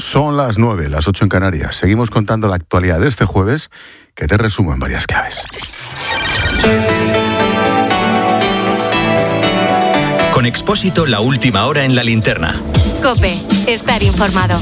Son las 9, las 8 en Canarias. Seguimos contando la actualidad de este jueves, que te resumo en varias claves. Con Expósito, la última hora en la linterna. COPE, estar informado.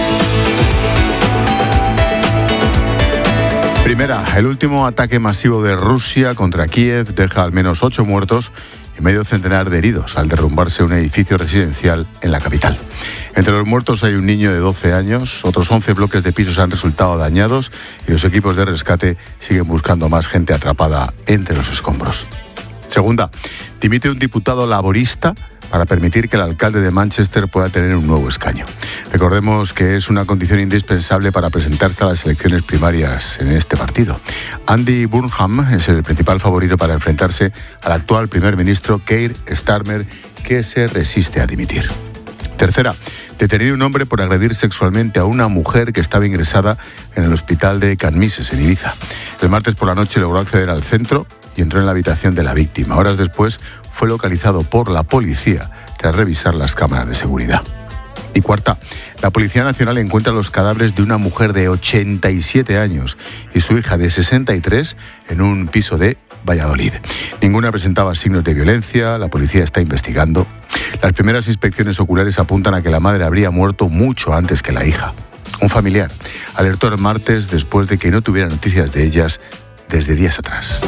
Primera, el último ataque masivo de Rusia contra Kiev deja al menos 8 muertos y medio centenar de heridos al derrumbarse un edificio residencial en la capital. Entre los muertos hay un niño de 12 años, otros 11 bloques de pisos han resultado dañados y los equipos de rescate siguen buscando a más gente atrapada entre los escombros. Segunda, dimite un diputado laborista para permitir que el alcalde de Manchester pueda tener un nuevo escaño. Recordemos que es una condición indispensable para presentarse a las elecciones primarias en este partido. Andy Burnham es el principal favorito para enfrentarse al actual primer ministro Keir Starmer, que se resiste a dimitir. Tercera, detenido un hombre por agredir sexualmente a una mujer que estaba ingresada en el hospital de Canmises, en Ibiza. El martes por la noche logró acceder al centro y entró en la habitación de la víctima. Horas después fue localizado por la policía tras revisar las cámaras de seguridad. Y cuarta, la Policía Nacional encuentra los cadáveres de una mujer de 87 años y su hija de 63 en un piso de Valladolid. Ninguna presentaba signos de violencia, la policía está investigando. Las primeras inspecciones oculares apuntan a que la madre habría muerto mucho antes que la hija. Un familiar alertó el martes después de que no tuviera noticias de ellas desde días atrás.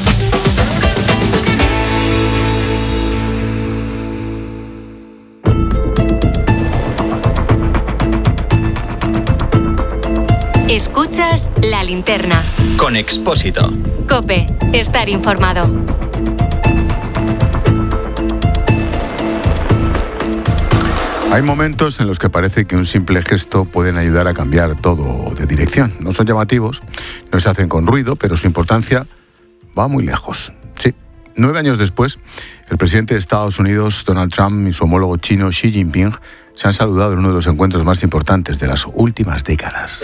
Escuchas La Linterna. Con Expósito. COPE, estar informado. Hay momentos en los que parece que un simple gesto pueden ayudar a cambiar todo de dirección. No son llamativos, no se hacen con ruido, pero su importancia va muy lejos. Sí, 9 años después, el presidente de Estados Unidos, Donald Trump, y su homólogo chino, Xi Jinping, se han saludado en uno de los encuentros más importantes de las últimas décadas.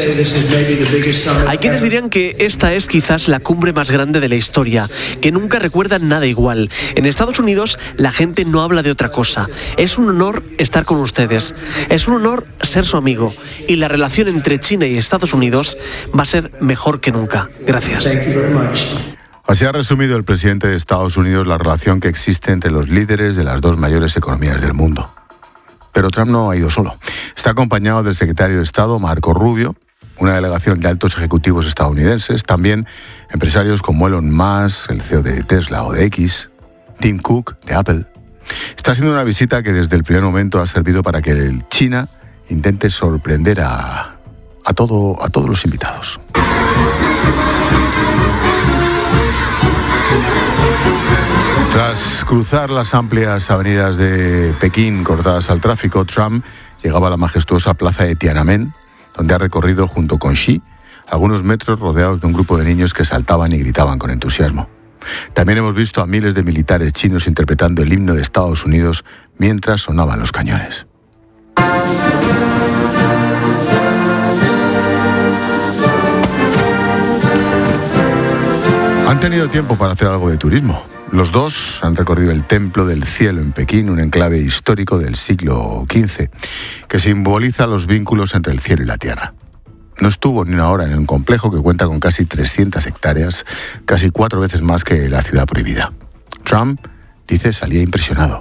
Hay quienes dirían que esta es quizás la cumbre más grande de la historia, que nunca recuerdan nada igual. En Estados Unidos la gente no habla de otra cosa. Es un honor estar con ustedes. Es un honor ser su amigo. Y la relación entre China y Estados Unidos va a ser mejor que nunca. Gracias. Así ha resumido el presidente de Estados Unidos la relación que existe entre los líderes de las dos mayores economías del mundo. Pero Trump no ha ido solo. Está acompañado del secretario de Estado, Marco Rubio, una delegación de altos ejecutivos estadounidenses, también empresarios como Elon Musk, el CEO de Tesla o de X, Tim Cook, de Apple. Está siendo una visita que desde el primer momento ha servido para que China intente sorprender a todos los invitados. Tras cruzar las amplias avenidas de Pekín cortadas al tráfico, Trump llegaba a la majestuosa plaza de Tiananmen, donde ha recorrido junto con Xi algunos metros rodeados de un grupo de niños que saltaban y gritaban con entusiasmo. También hemos visto a miles de militares chinos interpretando el himno de Estados Unidos mientras sonaban los cañones. Han tenido tiempo para hacer algo de turismo. Los dos han recorrido el Templo del Cielo en Pekín, un enclave histórico del siglo XV, que simboliza los vínculos entre el cielo y la tierra. No estuvo ni una hora en un complejo que cuenta con casi 300 hectáreas, casi 4 veces más que la ciudad prohibida. Trump, dice, salía impresionado.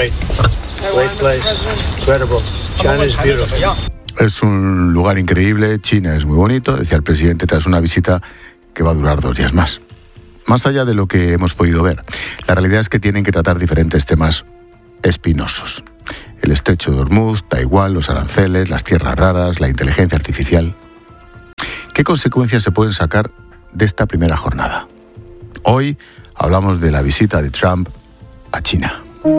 Es un lugar increíble, China es muy bonito, decía el presidente tras una visita que va a durar 2 días más. Más allá de lo que hemos podido ver, la realidad es que tienen que tratar diferentes temas espinosos. El estrecho de Hormuz, Taiwán, los aranceles, las tierras raras, la inteligencia artificial. ¿Qué consecuencias se pueden sacar de esta primera jornada? Hoy hablamos de la visita de Trump a China.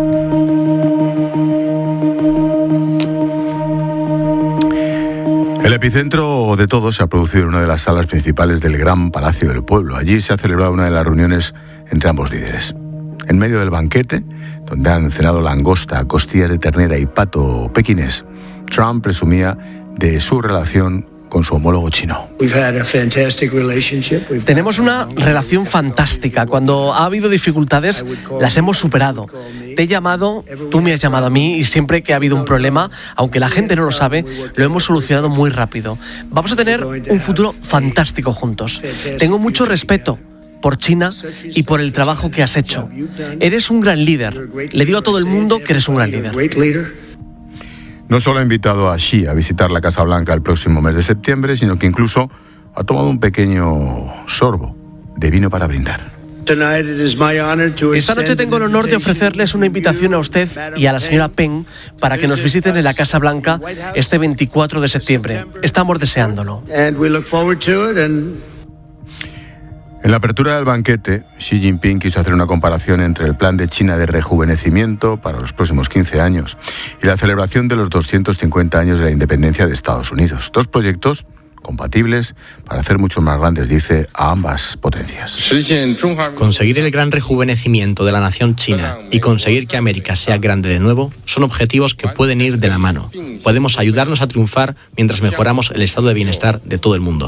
El epicentro de todo se ha producido en una de las salas principales del Gran Palacio del Pueblo. Allí se ha celebrado una de las reuniones entre ambos líderes. En medio del banquete, donde han cenado langosta, costillas de ternera y pato pequinés, Trump presumía de su relación con su homólogo chino. Tenemos una relación fantástica. Cuando ha habido dificultades, las hemos superado. Te he llamado, tú me has llamado a mí, y siempre que ha habido un problema, aunque la gente no lo sabe, lo hemos solucionado muy rápido. Vamos a tener un futuro fantástico juntos. Tengo mucho respeto por China y por el trabajo que has hecho. Eres un gran líder. Le digo a todo el mundo que eres un gran líder. No solo ha invitado a Xi a visitar la Casa Blanca el próximo mes de septiembre, sino que incluso ha tomado un pequeño sorbo de vino para brindar. Esta noche tengo el honor de ofrecerles una invitación a usted y a la señora Peng para que nos visiten en la Casa Blanca este 24 de septiembre. Estamos deseándolo. En la apertura del banquete, Xi Jinping quiso hacer una comparación entre el plan de China de rejuvenecimiento para los próximos 15 años y la celebración de los 250 años de la independencia de Estados Unidos. Dos proyectos compatibles para hacer mucho más grandes, dice, a ambas potencias. Conseguir el gran rejuvenecimiento de la nación china y conseguir que América sea grande de nuevo son objetivos que pueden ir de la mano. Podemos ayudarnos a triunfar mientras mejoramos el estado de bienestar de todo el mundo.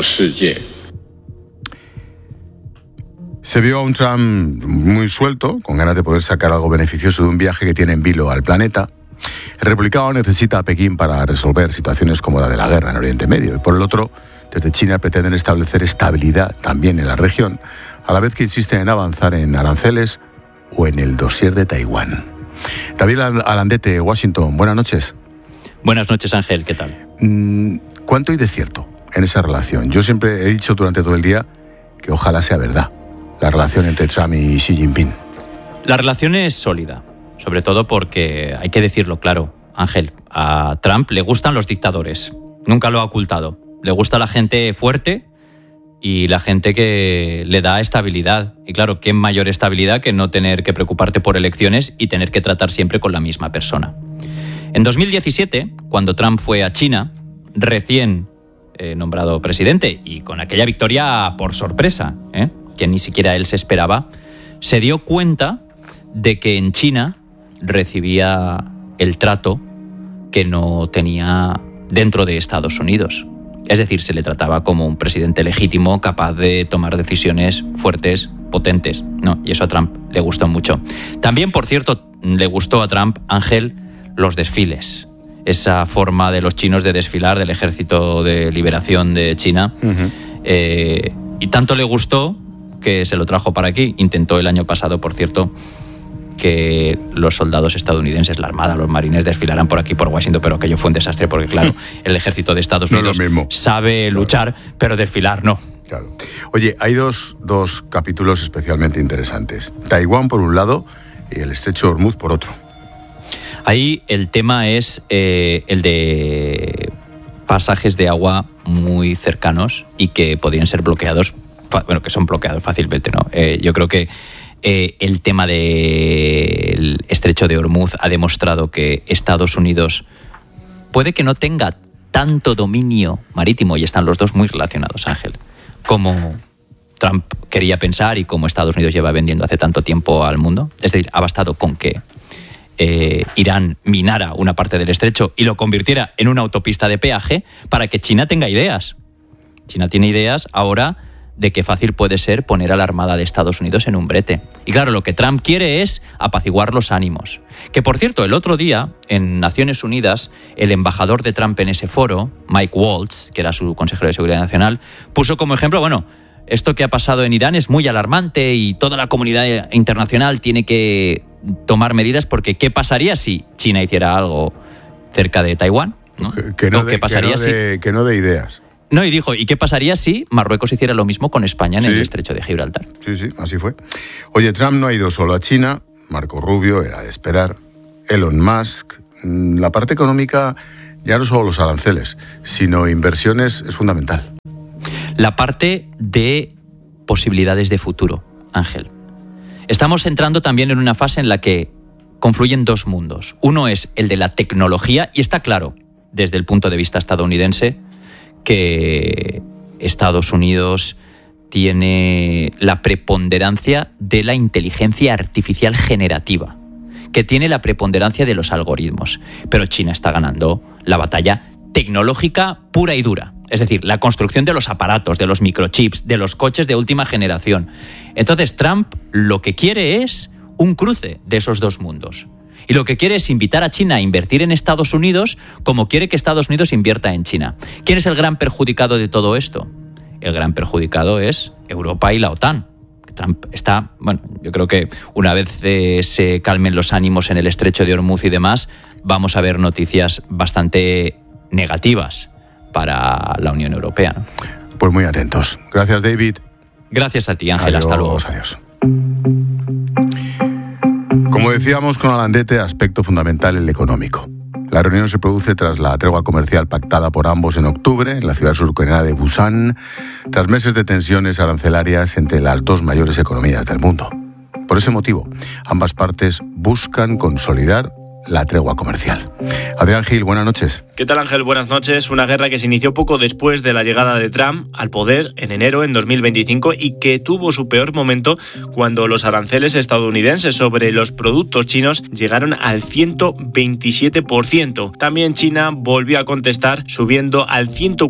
Se vio a un Trump muy suelto, con ganas de poder sacar algo beneficioso de un viaje que tiene en vilo al planeta. El republicano necesita a Pekín para resolver situaciones como la de la guerra en Oriente Medio. Y por el otro, desde China pretenden establecer estabilidad también en la región, a la vez que insisten en avanzar en aranceles o en el dossier de Taiwán. David Alandete, Washington, buenas noches. Buenas noches, Ángel, ¿qué tal? ¿Cuánto hay de cierto en esa relación? Yo siempre he dicho durante todo el día que ojalá sea verdad la relación entre Trump y Xi Jinping. La relación es sólida, sobre todo porque, hay que decirlo claro, Ángel, a Trump le gustan los dictadores, nunca lo ha ocultado. Le gusta la gente fuerte y la gente que le da estabilidad. Y claro, ¿qué mayor estabilidad que no tener que preocuparte por elecciones y tener que tratar siempre con la misma persona? En 2017, cuando Trump fue a China, recién nombrado presidente, y con aquella victoria por sorpresa, que ni siquiera él se esperaba, se dio cuenta de que en China recibía el trato que no tenía dentro de Estados Unidos. Es decir, se le trataba como un presidente legítimo, capaz de tomar decisiones fuertes, potentes. No, y eso a Trump le gustó mucho. También, por cierto, le gustó a Trump, Ángel, los desfiles. Esa forma de los chinos de desfilar, del Ejército de Liberación de China. Y tanto le gustó que se lo trajo para aquí. Intentó el año pasado, por cierto, que los soldados estadounidenses, la Armada, los marines desfilaran por aquí, por Washington, pero aquello fue un desastre porque, claro, el ejército de Estados Unidos sabe luchar, pero desfilar no. Claro. Oye, hay dos capítulos especialmente interesantes. Taiwán por un lado y el estrecho de Hormuz por otro. Ahí el tema es el de pasajes de agua muy cercanos y que podían ser bloqueados, bueno, que son bloqueados fácilmente, ¿no? Yo creo que el tema del estrecho de Hormuz ha demostrado que Estados Unidos puede que no tenga tanto dominio marítimo, y están los dos muy relacionados, Ángel, como Trump quería pensar y como Estados Unidos lleva vendiendo hace tanto tiempo al mundo. Es decir, ha bastado con que Irán minara una parte del estrecho y lo convirtiera en una autopista de peaje para que China tenga ideas. China tiene ideas ahora de qué fácil puede ser poner a la Armada de Estados Unidos en un brete. Y claro, lo que Trump quiere es apaciguar los ánimos. Que, por cierto, el otro día, en Naciones Unidas, el embajador de Trump en ese foro, Mike Waltz, que era su consejero de Seguridad Nacional, puso como ejemplo, bueno, esto que ha pasado en Irán es muy alarmante y toda la comunidad internacional tiene que tomar medidas, porque ¿qué pasaría si China hiciera algo cerca de Taiwán? ¿No? Que no de ideas. No, y dijo, ¿y qué pasaría si Marruecos hiciera lo mismo con España en el estrecho de Gibraltar? Sí, así fue. Oye, Trump no ha ido solo a China, Marco Rubio era de esperar, Elon Musk. La parte económica, ya no solo los aranceles, sino inversiones, es fundamental. La parte de posibilidades de futuro, Ángel. Estamos entrando también en una fase en la que confluyen dos mundos. Uno es el de la tecnología, y está claro, desde el punto de vista estadounidense, que Estados Unidos tiene la preponderancia de la inteligencia artificial generativa, que tiene la preponderancia de los algoritmos. Pero China está ganando la batalla tecnológica pura y dura. Es decir, la construcción de los aparatos, de los microchips, de los coches de última generación. Entonces Trump lo que quiere es un cruce de esos dos mundos. Y lo que quiere es invitar a China a invertir en Estados Unidos como quiere que Estados Unidos invierta en China. ¿Quién es el gran perjudicado de todo esto? El gran perjudicado es Europa y la OTAN. Trump está, yo creo que una vez se calmen los ánimos en el estrecho de Hormuz y demás, vamos a ver noticias bastante negativas para la Unión Europea, ¿no? Pues muy atentos. Gracias, David. Gracias a ti, Ángel. Hasta luego. Adiós. Como decíamos con Alandete, aspecto fundamental el económico. La reunión se produce tras la tregua comercial pactada por ambos en octubre en la ciudad surcoreana de Busan, tras meses de tensiones arancelarias entre las dos mayores economías del mundo. Por ese motivo, ambas partes buscan consolidar la tregua comercial. Adrián Gil, buenas noches. ¿Qué tal, Ángel? Buenas noches. Una guerra que se inició poco después de la llegada de Trump al poder en enero en 2025 y que tuvo su peor momento cuando los aranceles estadounidenses sobre los productos chinos llegaron al 127%. También China volvió a contestar subiendo al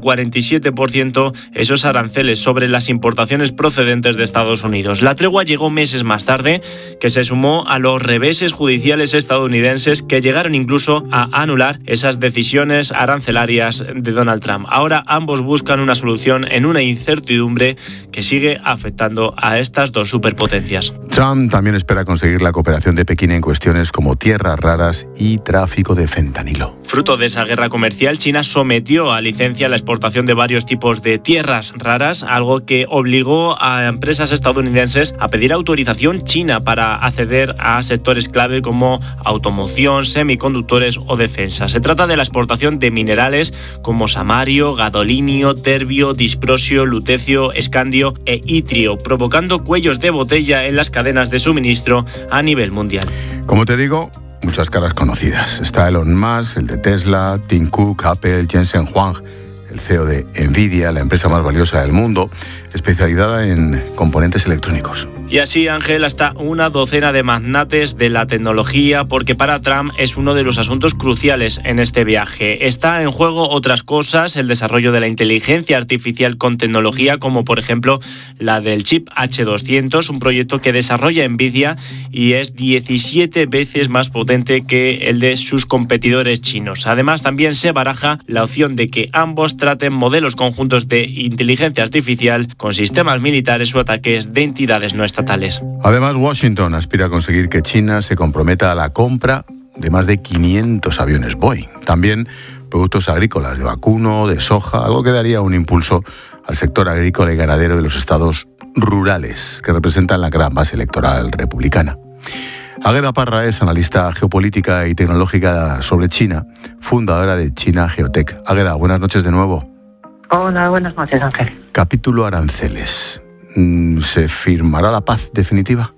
147% esos aranceles sobre las importaciones procedentes de Estados Unidos. La tregua llegó meses más tarde, que se sumó a los reveses judiciales estadounidenses que llegaron incluso a anular esas decisiones arancelarias de Donald Trump. Ahora ambos buscan una solución en una incertidumbre que sigue afectando a estas dos superpotencias. Trump también espera conseguir la cooperación de Pekín en cuestiones como tierras raras y tráfico de fentanilo. Fruto de esa guerra comercial, China sometió a licencia la exportación de varios tipos de tierras raras, algo que obligó a empresas estadounidenses a pedir autorización china para acceder a sectores clave como automoción, semiconductores o defensa. Se trata de la exportación de minerales como samario, gadolinio, terbio, disprosio, lutecio, escandio e itrio, provocando cuellos de botella en las cadenas de suministro a nivel mundial. Como te digo, muchas caras conocidas. Está Elon Musk, el de Tesla, Tim Cook, Apple, Jensen Huang, el CEO de Nvidia, la empresa más valiosa del mundo, especializada en componentes electrónicos. Y así, Ángel, hasta una docena de magnates de la tecnología, porque para Trump es uno de los asuntos cruciales en este viaje. Está en juego otras cosas, el desarrollo de la inteligencia artificial con tecnología, como por ejemplo la del chip H200, un proyecto que desarrolla Nvidia y es 17 veces más potente que el de sus competidores chinos. Además, también se baraja la opción de que ambos traten modelos conjuntos de inteligencia artificial con sistemas militares o ataques de entidades no estatales. Además, Washington aspira a conseguir que China se comprometa a la compra de más de 500 aviones Boeing. También productos agrícolas de vacuno, de soja, algo que daría un impulso al sector agrícola y ganadero de los estados rurales, que representan la gran base electoral republicana. Águeda Parra es analista geopolítica y tecnológica sobre China, fundadora de China Geotech. Águeda, buenas noches de nuevo. Hola, buenas noches, Ángel. Capítulo aranceles. ¿Se firmará la paz definitiva?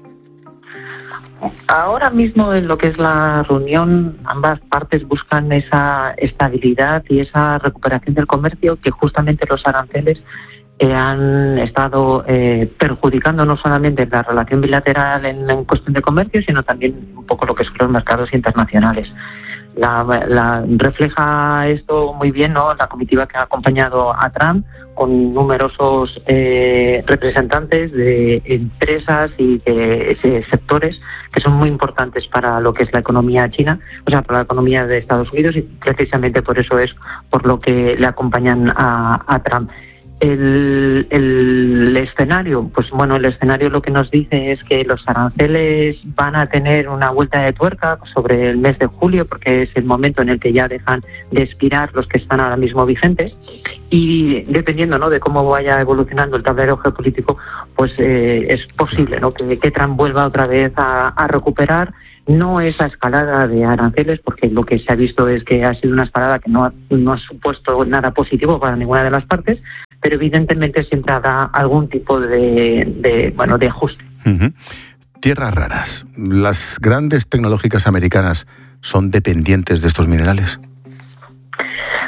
Ahora mismo, en lo que es la reunión, ambas partes buscan esa estabilidad y esa recuperación del comercio que justamente los aranceles han estado perjudicando no solamente la relación bilateral en cuestión de comercio, sino también un poco lo que son los mercados internacionales. Refleja esto muy bien, ¿no?, la comitiva que ha acompañado a Trump, con numerosos representantes de empresas y de sectores que son muy importantes para lo que es la economía china, o sea, para la economía de Estados Unidos, y precisamente por eso es por lo que le acompañan a Trump. El escenario, pues bueno, el escenario lo que nos dice es que los aranceles van a tener una vuelta de tuerca sobre el mes de julio, porque es el momento en el que ya dejan de expirar los que están ahora mismo vigentes, y dependiendo, ¿no?, de cómo vaya evolucionando el tablero geopolítico, pues es posible, ¿no?, que Trump vuelva otra vez a recuperar no esa escalada de aranceles, porque lo que se ha visto es que ha sido una escalada que no ha supuesto nada positivo para ninguna de las partes, pero evidentemente siempre habrá algún tipo de ajuste. Uh-huh. Tierras raras. ¿Las grandes tecnológicas americanas son dependientes de estos minerales? Las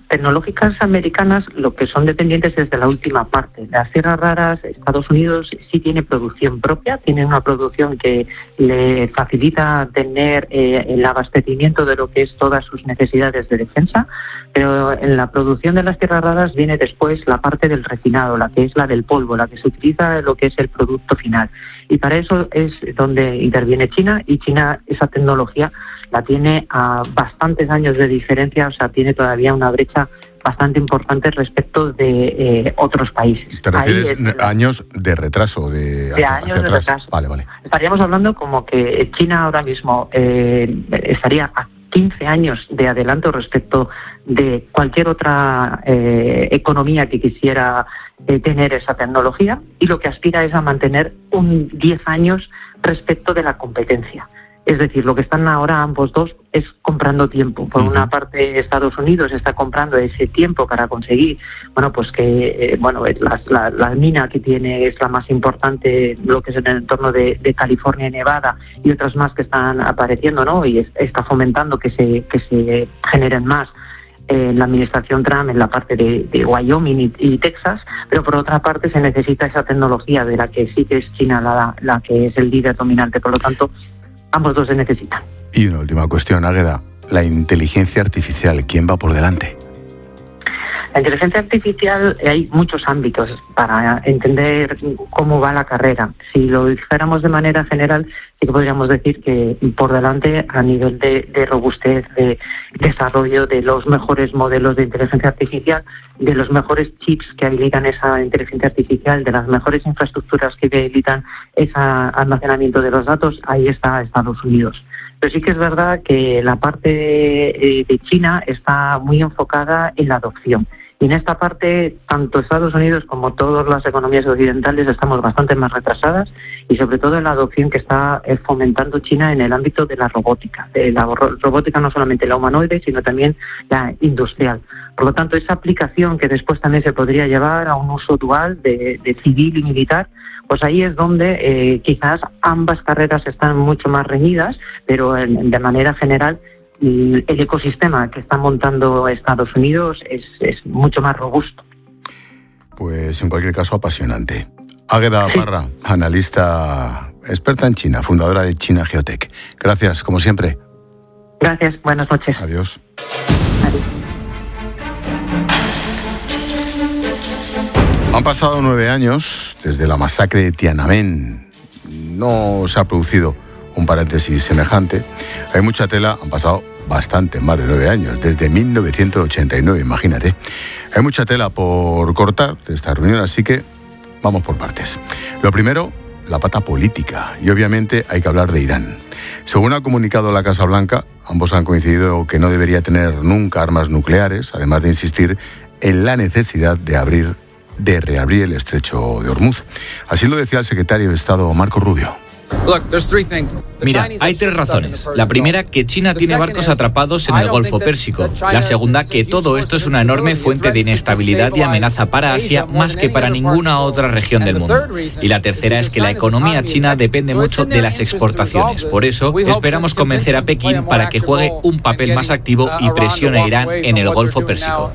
tecnológicas americanas lo que son dependientes es de la última parte. Las tierras raras, Estados Unidos sí tiene producción propia, tiene una producción que le facilita tener el abastecimiento de lo que es todas sus necesidades de defensa, pero en la producción de las tierras raras viene después la parte del refinado, la que es la del polvo, la que se utiliza lo que es el producto final. Y para eso es donde interviene China, y China esa tecnología la tiene a bastantes años de diferencia, o sea, tiene todavía una brecha bastante importante respecto de otros países. ¿Te refieres años de retraso? De años de retraso. Vale. Estaríamos hablando como que China ahora mismo estaría a 15 años de adelanto respecto de cualquier otra economía que quisiera tener esa tecnología, y lo que aspira es a mantener un 10 años respecto de la competencia. Es decir, lo que están ahora ambos dos es comprando tiempo. Por una parte, Estados Unidos está comprando ese tiempo para conseguir, pues que la mina que tiene es la más importante, lo que es en el entorno de California y Nevada, y otras más que están apareciendo, ¿no? Y está fomentando que se generen más en la administración Trump, en la parte de Wyoming y Texas, pero por otra parte se necesita esa tecnología de la que sí que es China la que es el líder dominante. Por lo tanto, ambos dos se necesitan. Y una última cuestión, Águeda. La inteligencia artificial, ¿quién va por delante? La inteligencia artificial, hay muchos ámbitos para entender cómo va la carrera. Si lo dijéramos de manera general, sí que podríamos decir que por delante, a nivel de robustez, de desarrollo de los mejores modelos de inteligencia artificial, de los mejores chips que habilitan esa inteligencia artificial, de las mejores infraestructuras que habilitan ese almacenamiento de los datos, ahí está Estados Unidos. Pero sí que es verdad que la parte de China está muy enfocada en la adopción. Y en esta parte, tanto Estados Unidos como todas las economías occidentales estamos bastante más retrasadas, y sobre todo en la adopción que está fomentando China en el ámbito de la robótica. De la robótica no solamente la humanoide, sino también la industrial. Por lo tanto, esa aplicación que después también se podría llevar a un uso dual de civil y militar, pues ahí es donde quizás ambas carreras están mucho más reñidas, pero de manera general el ecosistema que está montando Estados Unidos es mucho más robusto. Pues en cualquier caso apasionante. Águeda Parra, analista experta en China, fundadora de China Geotech. Gracias, como siempre. Gracias, buenas noches. Adiós. Adiós. Han pasado 9 años desde la masacre de Tiananmen. No se ha producido un paréntesis semejante. Hay mucha tela, han pasado bastante, más de 9 años, desde 1989, imagínate. Hay mucha tela por cortar de esta reunión, así que vamos por partes. Lo primero, la pata política, y obviamente hay que hablar de Irán. Según ha comunicado la Casa Blanca, ambos han coincidido que no debería tener nunca armas nucleares, además de insistir en la necesidad de reabrir el estrecho de Hormuz. Así lo decía el secretario de Estado Marco Rubio. Mira, hay 3 razones. La primera, que China tiene barcos atrapados en el Golfo Pérsico. La segunda, que todo esto es una enorme fuente de inestabilidad y amenaza para Asia más que para ninguna otra región del mundo. Y la tercera es que la economía china depende mucho de las exportaciones. Por eso, esperamos convencer a Pekín para que juegue un papel más activo y presione a Irán en el Golfo Pérsico.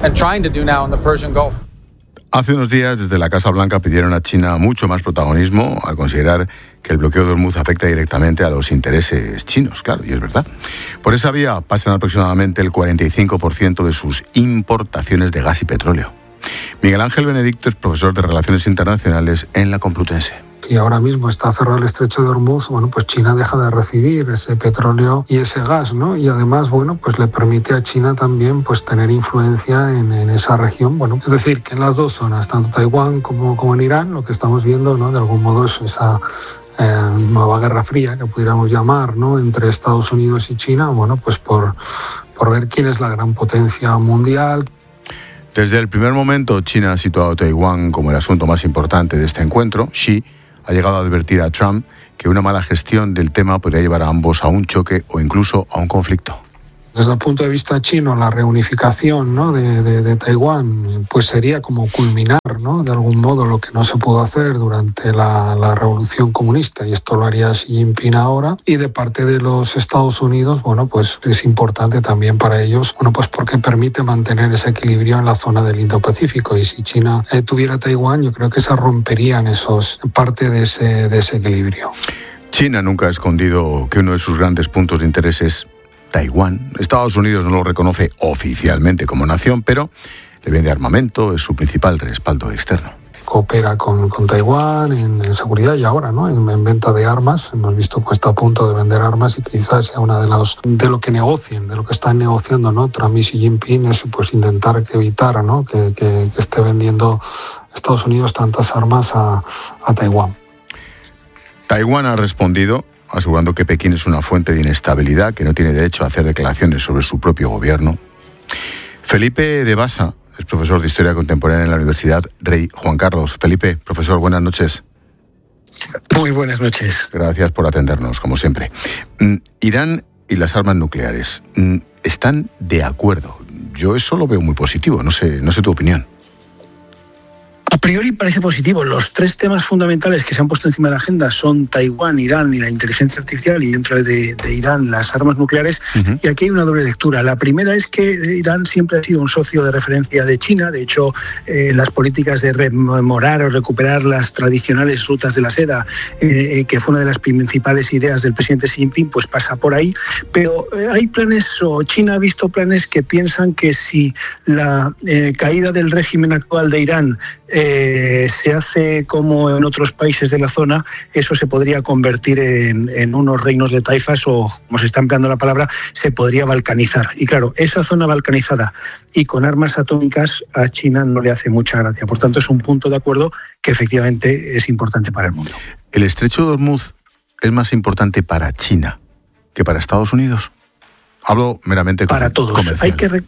Hace unos días, desde la Casa Blanca pidieron a China mucho más protagonismo al considerar que el bloqueo de Hormuz afecta directamente a los intereses chinos, claro, y es verdad. Por esa vía pasan aproximadamente el 45% de sus importaciones de gas y petróleo. Miguel Ángel Benedicto es profesor de Relaciones Internacionales en la Complutense. Y ahora mismo está cerrado el estrecho de Hormuz, pues China deja de recibir ese petróleo y ese gas, ¿no? Y además, pues le permite a China también tener influencia en esa región, es decir, que en las dos zonas, tanto Taiwán como en Irán, lo que estamos viendo, ¿no? De algún modo es esa nueva guerra fría que pudiéramos llamar, ¿no? Entre Estados Unidos y China, pues por ver quién es la gran potencia mundial. Desde el primer momento, China ha situado a Taiwán como el asunto más importante de este encuentro. Xi ha llegado a advertir a Trump que una mala gestión del tema podría llevar a ambos a un choque o incluso a un conflicto. Desde el punto de vista chino, la reunificación, ¿no?, de Taiwán pues sería como culminar, ¿no?, de algún modo lo que no se pudo hacer durante la Revolución Comunista, y esto lo haría Xi Jinping ahora. Y de parte de los Estados Unidos, bueno, pues es importante también para ellos, bueno, pues porque permite mantener ese equilibrio en la zona del Indo-Pacífico, y si China tuviera Taiwán, yo creo que se romperían parte de ese equilibrio. China nunca ha escondido que uno de sus grandes puntos de interés es Taiwán. Estados Unidos no lo reconoce oficialmente como nación, pero le vende armamento, es su principal respaldo externo. Coopera con Taiwán en seguridad y ahora, ¿no?, en venta de armas. Hemos visto que está a punto de vender armas y quizás sea una de lo que negocien, de lo que están negociando, ¿no?, Trump y Xi Jinping, es pues intentar evitar, ¿no?, que esté vendiendo Estados Unidos tantas armas a Taiwán. Taiwán ha respondido asegurando que Pekín es una fuente de inestabilidad, que no tiene derecho a hacer declaraciones sobre su propio gobierno. Felipe de Basa es profesor de Historia Contemporánea en la Universidad Rey Juan Carlos. Felipe, profesor, buenas noches. Muy buenas noches. Gracias por atendernos, como siempre. Irán y las armas nucleares están de acuerdo. Yo eso lo veo muy positivo, no sé tu opinión. A priori parece positivo. Los tres temas fundamentales que se han puesto encima de la agenda son Taiwán, Irán y la inteligencia artificial, y dentro de Irán las armas nucleares. Uh-huh. Y aquí hay una doble lectura. La primera es que Irán siempre ha sido un socio de referencia de China. De hecho, las políticas de rememorar o recuperar las tradicionales rutas de la seda, que fue una de las principales ideas del presidente Xi Jinping, pues pasa por ahí. Pero hay planes, o China ha visto planes que piensan que si la caída del régimen actual de Irán se hace como en otros países de la zona, eso se podría convertir en unos reinos de taifas, o, como se está empleando la palabra, se podría balcanizar. Y claro, esa zona balcanizada y con armas atómicas a China no le hace mucha gracia. Por tanto, es un punto de acuerdo que efectivamente es importante para el mundo. ¿El estrecho de Hormuz es más importante para China que para Estados Unidos? Hablo meramente para todos. Comercial.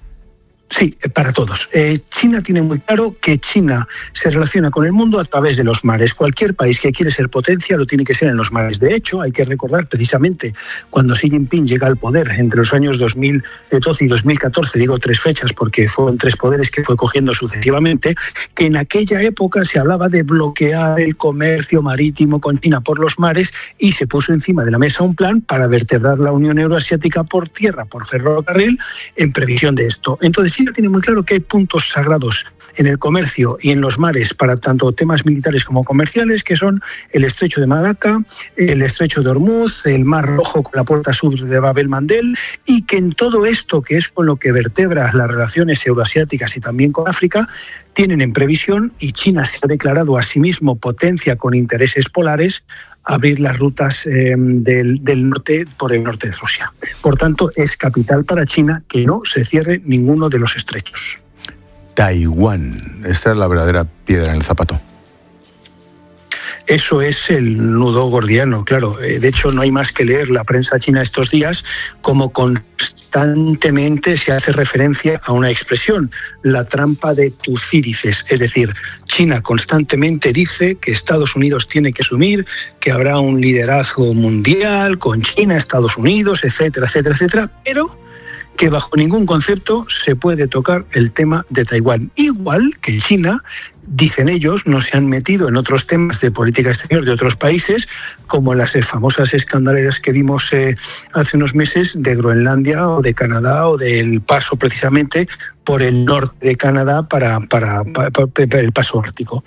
Sí, para todos. China tiene muy claro que China se relaciona con el mundo a través de los mares. Cualquier país que quiere ser potencia lo tiene que ser en los mares. De hecho, hay que recordar precisamente cuando Xi Jinping llega al poder entre los años 2012 y 2014, digo 3 fechas porque fueron 3 poderes que fue cogiendo sucesivamente, que en aquella época se hablaba de bloquear el comercio marítimo con China por los mares, y se puso encima de la mesa un plan para vertebrar la Unión Euroasiática por tierra, por ferrocarril, en previsión de esto. Entonces, China tiene muy claro que hay puntos sagrados en el comercio y en los mares para tanto temas militares como comerciales, que son el estrecho de Malaca, el estrecho de Hormuz, el Mar Rojo con la puerta sur de Bab el-Mandeb, y que en todo esto, que es con lo que vertebra las relaciones euroasiáticas y también con África, tienen en previsión, y China se ha declarado a sí mismo potencia con intereses polares, abrir las rutas del norte por el norte de Rusia. Por tanto, es capital para China que no se cierre ninguno de los estrechos. Taiwán, esta es la verdadera piedra en el zapato. Eso es el nudo gordiano, claro. De hecho, no hay más que leer la prensa china estos días, como constantemente se hace referencia a una expresión, la trampa de Tucídides. Es decir, China constantemente dice que Estados Unidos tiene que asumir que habrá un liderazgo mundial con China, Estados Unidos, etcétera, etcétera, etcétera, pero que bajo ningún concepto se puede tocar el tema de Taiwán. Igual que China, dicen ellos, no se han metido en otros temas de política exterior de otros países, como las famosas escandaleras que vimos hace unos meses de Groenlandia o de Canadá, o del paso precisamente por el norte de Canadá para el paso ártico.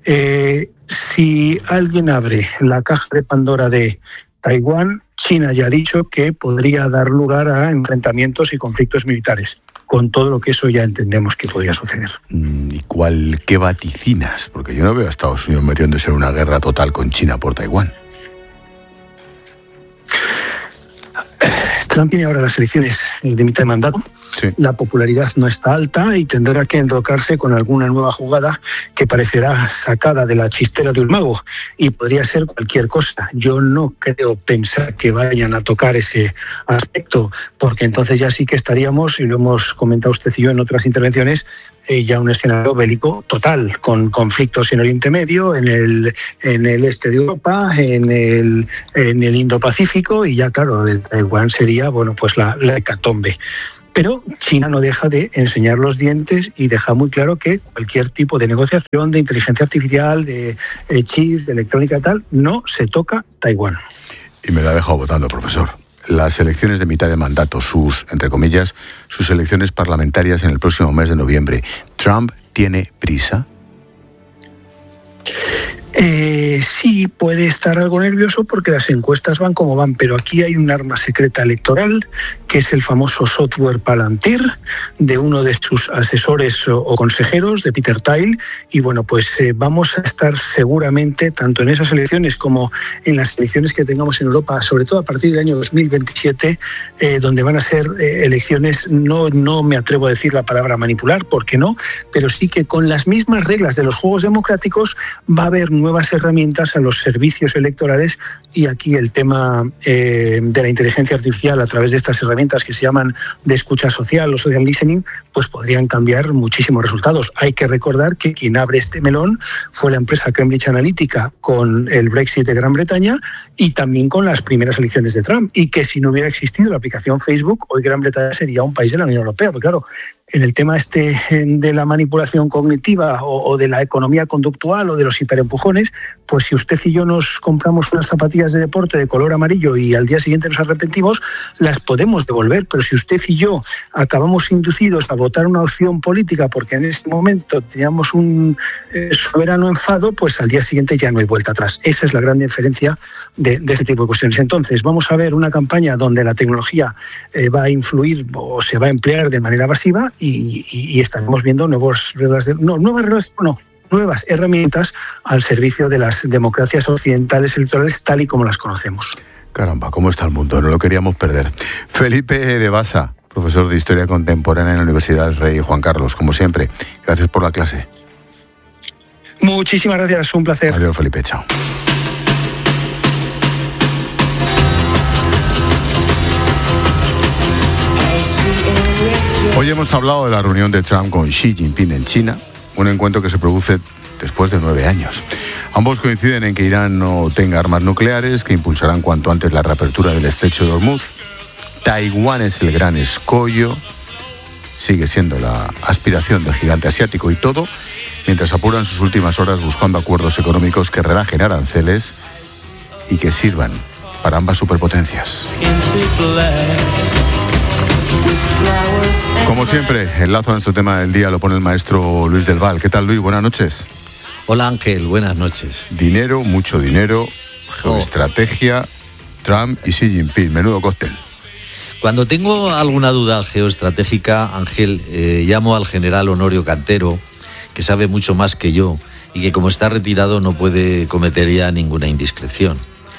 Si alguien abre la caja de Pandora de Taiwán, China ya ha dicho que podría dar lugar a enfrentamientos y conflictos militares, con todo lo que eso ya entendemos que podría suceder. ¿Y qué vaticinas? Porque yo no veo a Estados Unidos metiéndose en una guerra total con China por Taiwán. Trump tiene ahora las elecciones de mitad de mandato. Sí. La popularidad no está alta y tendrá que enrocarse con alguna nueva jugada que parecerá sacada de la chistera de un mago, y podría ser cualquier cosa. Yo no creo pensar que vayan a tocar ese aspecto, porque entonces ya sí que estaríamos, y lo hemos comentado usted y yo en otras intervenciones, ya un escenario bélico total, con conflictos en Oriente Medio, en el este de Europa, en el Indo-Pacífico, y ya claro, de Taiwán sería sería, bueno, pues la hecatombe. Pero China no deja de enseñar los dientes y deja muy claro que cualquier tipo de negociación de inteligencia artificial, de chips, de electrónica y tal, no se toca Taiwán. Y me la ha dejado votando, profesor. Las elecciones de mitad de mandato, entre comillas, sus elecciones parlamentarias en el próximo mes de noviembre. ¿Trump tiene prisa? Sí, puede estar algo nervioso porque las encuestas van como van, pero aquí hay un arma secreta electoral, que es el famoso software Palantir, de uno de sus asesores o consejeros, de Peter Thiel, y bueno, pues vamos a estar seguramente, tanto en esas elecciones como en las elecciones que tengamos en Europa, sobre todo a partir del año 2027, donde van a ser elecciones, no me atrevo a decir la palabra manipular, porque no, pero sí que con las mismas reglas de los juegos democráticos va a haber nuevas herramientas a los servicios electorales, y aquí el tema de la inteligencia artificial a través de estas herramientas que se llaman de escucha social o social listening, pues podrían cambiar muchísimos resultados. Hay que recordar que quien abre este melón fue la empresa Cambridge Analytica con el Brexit de Gran Bretaña y también con las primeras elecciones de Trump, y que si no hubiera existido la aplicación Facebook, hoy Gran Bretaña sería un país de la Unión Europea, porque claro, en el tema de la manipulación cognitiva o de la economía conductual o de los hiperempujones, pues si usted y yo nos compramos unas zapatillas de deporte de color amarillo y al día siguiente nos arrepentimos, las podemos devolver, pero si usted y yo acabamos inducidos a votar una opción política porque en ese momento teníamos un soberano enfado, pues al día siguiente ya no hay vuelta atrás. Esa es la gran diferencia de este tipo de cuestiones. Entonces, vamos a ver una campaña donde la tecnología va a influir o se va a emplear de manera masiva, y estaremos viendo nuevas herramientas al servicio de las democracias occidentales electorales tal y como las conocemos. Caramba, ¿cómo está el mundo? No lo queríamos perder. Felipe de Basa, profesor de Historia Contemporánea en la Universidad Rey Juan Carlos, como siempre. Gracias por la clase. Muchísimas gracias, un placer. Adiós, Felipe, chao. Hoy hemos hablado de la reunión de Trump con Xi Jinping en China, un encuentro que se produce después de 9 años. Ambos coinciden en que Irán no tenga armas nucleares, que impulsarán cuanto antes la reapertura del estrecho de Hormuz. Taiwán es el gran escollo, sigue siendo la aspiración del gigante asiático, y todo mientras apuran sus últimas horas buscando acuerdos económicos que relajen aranceles y que sirvan para ambas superpotencias. Como siempre, el lazo en este tema del día lo pone el maestro Luis del Val. ¿Qué tal, Luis? Buenas noches. Hola, Ángel. Buenas noches. Dinero, mucho dinero, geoestrategia, Trump y Xi Jinping. Menudo cóctel. Cuando tengo alguna duda geoestratégica, Ángel, llamo al general Honorio Cantero, que sabe mucho más que yo y que, como está retirado, no puede cometer ya ninguna indiscreción.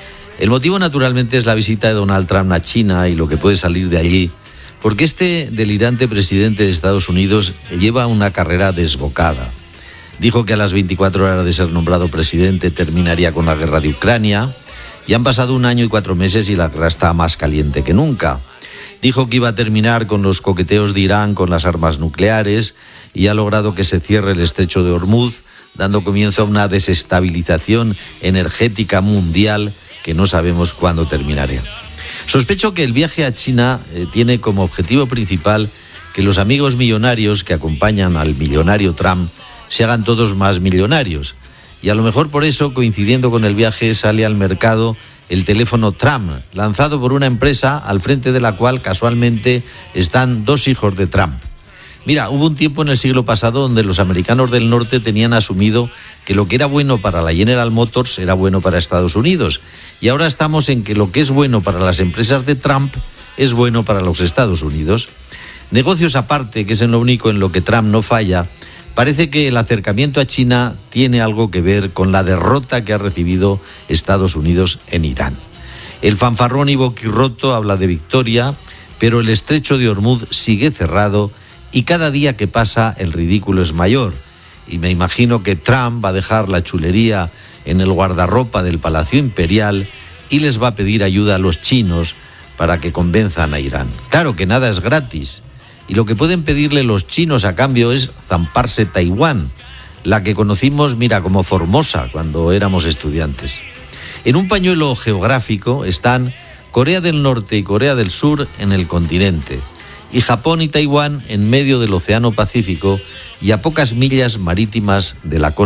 El motivo, naturalmente, es la visita de Donald Trump a China y lo que puede salir de allí, porque este delirante presidente de Estados Unidos lleva una carrera desbocada. Dijo que a las 24 horas de ser nombrado presidente terminaría con la guerra de Ucrania, y han pasado 1 año y 4 meses y la guerra está más caliente que nunca. Dijo que iba a terminar con los coqueteos de Irán con las armas nucleares y ha logrado que se cierre el estrecho de Hormuz, dando comienzo a una desestabilización energética mundial que no sabemos cuándo terminará. Sospecho que el viaje a China tiene como objetivo principal que los amigos millonarios que acompañan al millonario Trump se hagan todos más millonarios. Y a lo mejor por eso, coincidiendo con el viaje, sale al mercado el teléfono Trump, lanzado por una empresa al frente de la cual casualmente están 2 hijos de Trump. Mira, hubo un tiempo en el siglo pasado donde los americanos del norte tenían asumido que lo que era bueno para la General Motors era bueno para Estados Unidos. Y ahora estamos en que lo que es bueno para las empresas de Trump es bueno para los Estados Unidos. Negocios aparte, que es en lo único en lo que Trump no falla, parece que el acercamiento a China tiene algo que ver con la derrota que ha recibido Estados Unidos en Irán. El fanfarrón y boquirroto habla de victoria, pero el estrecho de Hormuz sigue cerrado y cada día que pasa el ridículo es mayor. Y me imagino que Trump va a dejar la chulería en el guardarropa del Palacio Imperial y les va a pedir ayuda a los chinos para que convenzan a Irán. Claro que nada es gratis, y lo que pueden pedirle los chinos a cambio es zamparse Taiwán, la que conocimos, mira, como Formosa cuando éramos estudiantes. En un pañuelo geográfico están Corea del Norte y Corea del Sur en el continente, y Japón y Taiwán en medio del Océano Pacífico y a pocas millas marítimas de la costa